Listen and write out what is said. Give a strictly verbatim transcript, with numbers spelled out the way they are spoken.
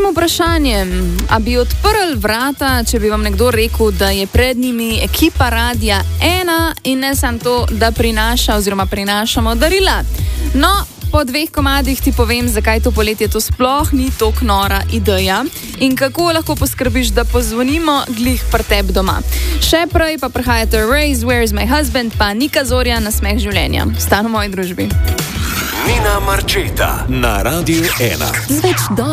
Samo vprašanje, a bi odprli vrata, če bi vam nekdo rekel, da je pred njimi ekipa Radia ena in ne samo to, da prinaša oziroma prinašamo darila. No, po dveh komadih ti povem, zakaj to poletje to sploh ni tako nora ideja in kako lahko poskrbiš, da pozvonimo glih pri tebi doma. Še prej pa prihajate Raise, Where's My Husband, pa Nika Zorja na Smeh življenja. Stan v moji družbi. Nina Marčeta na Radiu ena.